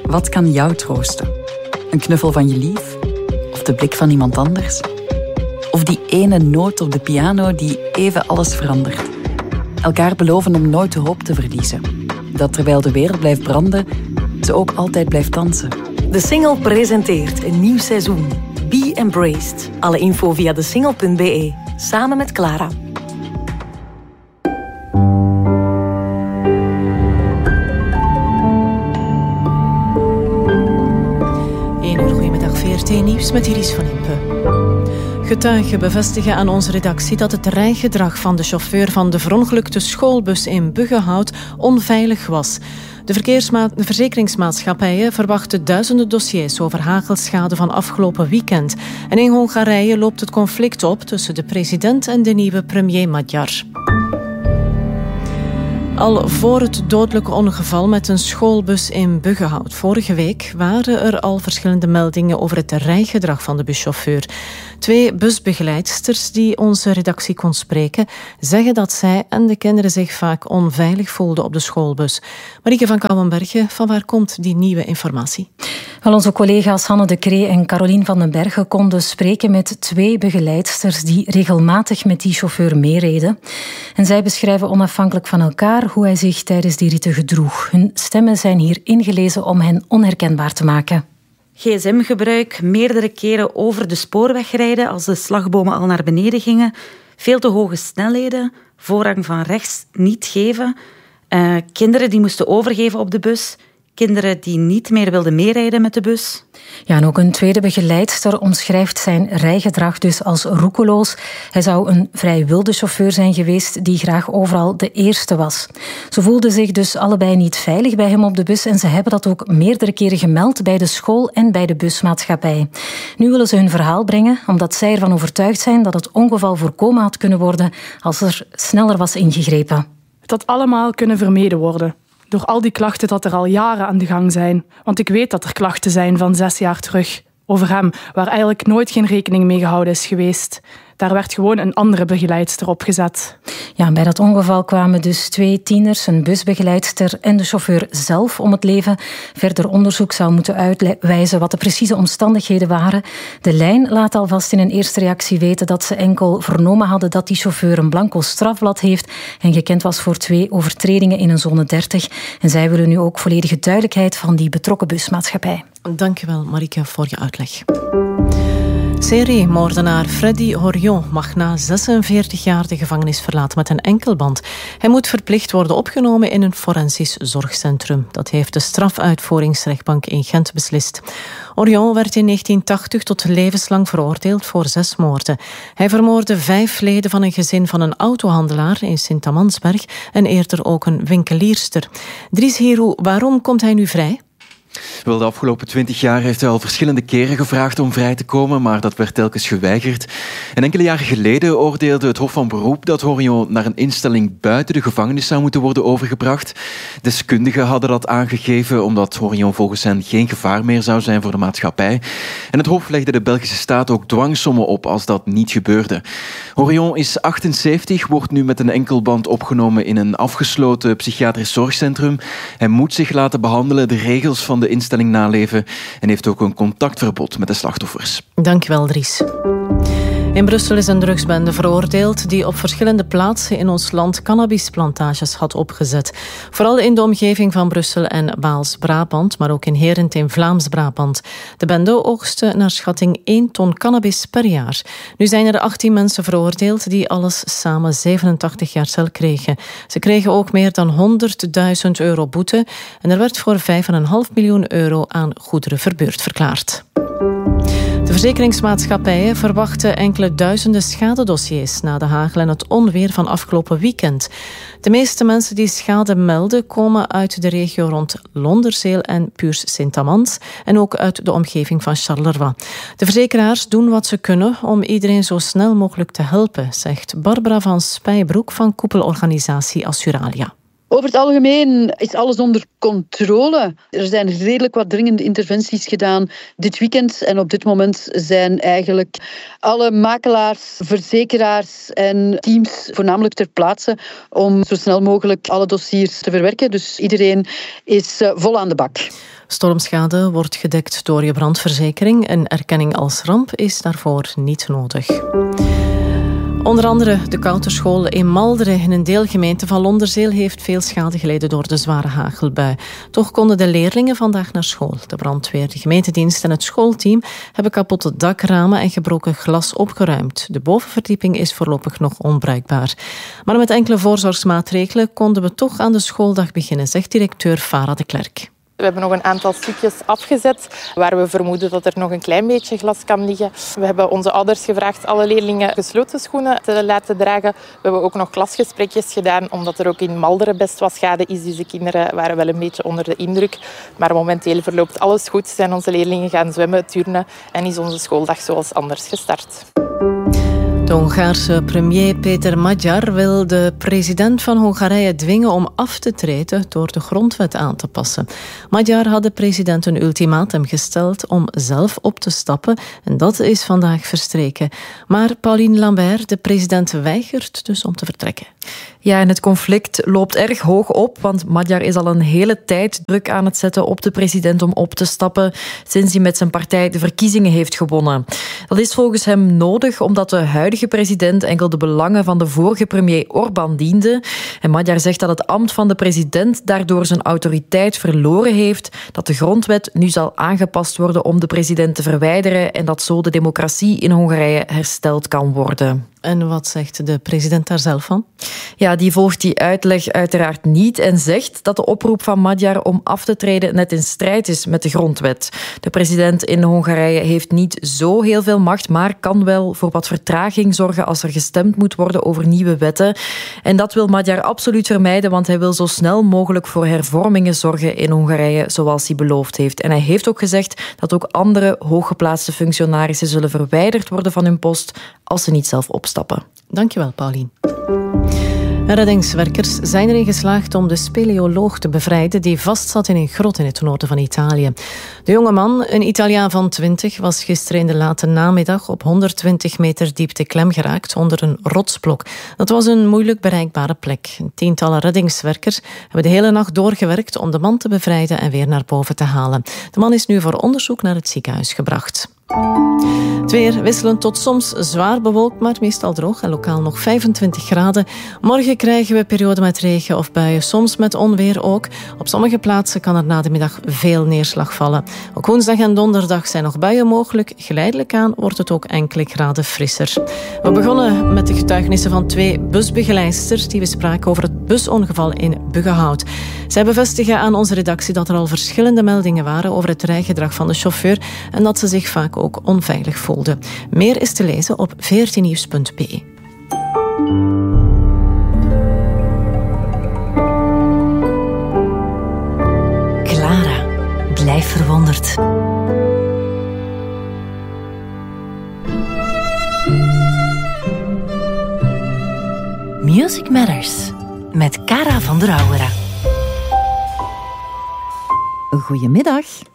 Wat kan jou troosten? Een knuffel van je lief? Of de blik van iemand anders? Of die ene noot op de piano die even alles verandert? Elkaar beloven om nooit de hoop te verliezen. Dat terwijl de wereld blijft branden, ze ook altijd blijft dansen. De Singel presenteert een nieuw seizoen. Be Embraced. Alle info via desingel.be. Samen met Clara. Goedemiddag, VRT Nieuws met Iris van Impe. Getuigen bevestigen aan onze redactie dat het rijgedrag van de chauffeur van de verongelukte schoolbus in Buggenhout onveilig was. De verzekeringsmaatschappijen verwachten duizenden dossiers over hagelschade van afgelopen weekend. En in Hongarije loopt het conflict op tussen de president en de nieuwe premier Magyar. Al voor het dodelijke ongeval met een schoolbus in Buggenhout vorige week waren er al verschillende meldingen over het rijgedrag van de buschauffeur. 2 busbegeleidsters die onze redactie kon spreken zeggen dat zij en de kinderen zich vaak onveilig voelden op de schoolbus. Marieke van Kouwenbergen, van waar komt die nieuwe informatie? Wel, onze collega's Hanne de Cree en Carolien van den Bergen konden spreken met 2 begeleidsters die regelmatig met die chauffeur meereden. En zij beschrijven onafhankelijk van elkaar hoe hij zich tijdens die ritten gedroeg. Hun stemmen zijn hier ingelezen om hen onherkenbaar te maken. gsm-gebruik, meerdere keren over de spoorweg rijden als de slagbomen al naar beneden gingen, veel te hoge snelheden, voorrang van rechts niet geven, kinderen die moesten overgeven op de bus, kinderen die niet meer wilden meerijden met de bus. Ja, en ook een tweede begeleidster omschrijft zijn rijgedrag dus als roekeloos. Hij zou een vrij wilde chauffeur zijn geweest die graag overal de eerste was. Ze voelden zich dus allebei niet veilig bij hem op de bus en ze hebben dat ook meerdere keren gemeld bij de school en bij de busmaatschappij. Nu willen ze hun verhaal brengen omdat zij ervan overtuigd zijn dat het ongeval voorkomen had kunnen worden als er sneller was ingegrepen. Het had allemaal kunnen vermeden worden. Door al die klachten dat er al jaren aan de gang zijn. Want ik weet dat er klachten zijn van 6 jaar terug over hem, waar eigenlijk nooit geen rekening mee gehouden is geweest. Daar werd gewoon een andere begeleidster op gezet. Ja, bij dat ongeval kwamen dus 2 tieners, een busbegeleidster en de chauffeur zelf om het leven. Verder onderzoek zou moeten uitwijzen wat de precieze omstandigheden waren. De lijn laat alvast in een eerste reactie weten dat ze enkel vernomen hadden dat die chauffeur een blanco strafblad heeft en gekend was voor 2 overtredingen in een zone 30. En zij willen nu ook volledige duidelijkheid van die betrokken busmaatschappij. Dankjewel, Marieke, voor je uitleg. Seriemoordenaar Freddy Horion mag na 46 jaar de gevangenis verlaten met een enkelband. Hij moet verplicht worden opgenomen in een forensisch zorgcentrum. Dat heeft de strafuitvoeringsrechtbank in Gent beslist. Horion werd in 1980 tot levenslang veroordeeld voor 6 moorden. Hij vermoordde 5 leden van een gezin van een autohandelaar in Sint-Amansberg en eerder ook een winkelierster. Dries Hierou, waarom komt hij nu vrij? Wel, de afgelopen 20 jaar heeft hij al verschillende keren gevraagd om vrij te komen, maar dat werd telkens geweigerd. En enkele jaren geleden oordeelde het Hof van Beroep dat Horion naar een instelling buiten de gevangenis zou moeten worden overgebracht. Deskundigen hadden dat aangegeven omdat Horion volgens hen geen gevaar meer zou zijn voor de maatschappij. En het Hof legde de Belgische staat ook dwangsommen op als dat niet gebeurde. Horion is 78, wordt nu met een enkelband opgenomen in een afgesloten psychiatrisch zorgcentrum. Hij moet zich laten behandelen, de regels van de instelling naleven en heeft ook een contactverbod met de slachtoffers. Dankjewel, Dries. In Brussel is een drugsbende veroordeeld die op verschillende plaatsen in ons land cannabisplantages had opgezet. Vooral in de omgeving van Brussel en Waals-Brabant, maar ook in Herent in Vlaams-Brabant. De bende oogste naar schatting 1 ton cannabis per jaar. Nu zijn er 18 mensen veroordeeld die alles samen 87 jaar cel kregen. Ze kregen ook meer dan 100.000 euro boete en er werd voor 5,5 miljoen euro aan goederen verbeurd verklaard. De verzekeringsmaatschappijen verwachten enkele duizenden schadedossiers na de hagel en het onweer van afgelopen weekend. De meeste mensen die schade melden komen uit de regio rond Londerzeel en Puurs-Sint-Amans en ook uit de omgeving van Charleroi. De verzekeraars doen wat ze kunnen om iedereen zo snel mogelijk te helpen, zegt Barbara van Spijbroek van koepelorganisatie Assuralia. Over het algemeen is alles onder controle. Er zijn redelijk wat dringende interventies gedaan dit weekend. En op dit moment zijn eigenlijk alle makelaars, verzekeraars en teams voornamelijk ter plaatse om zo snel mogelijk alle dossiers te verwerken. Dus iedereen is vol aan de bak. Stormschade wordt gedekt door je brandverzekering. Een erkenning als ramp is daarvoor niet nodig. Onder andere de Kouterschool in Malderen in een deelgemeente van Londerzeel heeft veel schade geleden door de zware hagelbui. Toch konden de leerlingen vandaag naar school. De brandweer, de gemeentedienst en het schoolteam hebben kapotte dakramen en gebroken glas opgeruimd. De bovenverdieping is voorlopig nog onbruikbaar. Maar met enkele voorzorgsmaatregelen konden we toch aan de schooldag beginnen, zegt directeur Farah de Klerk. We hebben nog een aantal stukjes afgezet waar we vermoeden dat er nog een klein beetje glas kan liggen. We hebben onze ouders gevraagd alle leerlingen gesloten schoenen te laten dragen. We hebben ook nog klasgesprekjes gedaan, omdat er ook in Malderen best wat schade is. Dus de kinderen waren wel een beetje onder de indruk. Maar momenteel verloopt alles goed. Zijn onze leerlingen gaan zwemmen, turnen en is onze schooldag zoals anders gestart. De Hongaarse premier Peter Magyar wil de president van Hongarije dwingen om af te treden door de grondwet aan te passen. Magyar had de president een ultimatum gesteld om zelf op te stappen en dat is vandaag verstreken. Maar Pauline Lambert, de president, weigert dus om te vertrekken. Ja, en het conflict loopt erg hoog op, want Magyar is al een hele tijd druk aan het zetten op de president om op te stappen, sinds hij met zijn partij de verkiezingen heeft gewonnen. Dat is volgens hem nodig, omdat de huidige president enkel de belangen van de vorige premier Orbán diende. En Magyar zegt dat het ambt van de president daardoor zijn autoriteit verloren heeft, dat de grondwet nu zal aangepast worden om de president te verwijderen en dat zo de democratie in Hongarije hersteld kan worden. En wat zegt de president daar zelf van? Ja, die volgt die uitleg uiteraard niet en zegt dat de oproep van Magyar om af te treden net in strijd is met de grondwet. De president in Hongarije heeft niet zo heel veel macht, maar kan wel voor wat vertraging zorgen als er gestemd moet worden over nieuwe wetten. En dat wil Magyar absoluut vermijden, want hij wil zo snel mogelijk voor hervormingen zorgen in Hongarije, zoals hij beloofd heeft. En hij heeft ook gezegd dat ook andere hooggeplaatste functionarissen zullen verwijderd worden van hun post als ze niet zelf opstappen. Dankjewel, Pauline. Reddingswerkers zijn erin geslaagd om de speleoloog te bevrijden die vastzat in een grot in het noorden van Italië. De jonge man, een Italiaan van 20, was gisteren in de late namiddag op 120 meter diepte klem geraakt onder een rotsblok. Dat was een moeilijk bereikbare plek. Tientallen reddingswerkers hebben de hele nacht doorgewerkt om de man te bevrijden en weer naar boven te halen. De man is nu voor onderzoek naar het ziekenhuis gebracht. Het weer wisselend tot soms zwaar bewolkt, maar meestal droog en lokaal nog 25 graden. Morgen krijgen we perioden met regen of buien, soms met onweer ook. Op sommige plaatsen kan er na de middag veel neerslag vallen. Ook woensdag en donderdag zijn nog buien mogelijk. Geleidelijk aan wordt het ook enkele graden frisser. We begonnen met de getuigenissen van 2 busbegeleidsters die we spraken over het busongeval in Buggenhout. Zij bevestigen aan onze redactie dat er al verschillende meldingen waren over het rijgedrag van de chauffeur en dat ze zich vaak ook onveilig voelden. Meer is te lezen op 14nieuws.be. Clara, blijf verwonderd. Music Matters met Cara van der Auwera. Goedemiddag.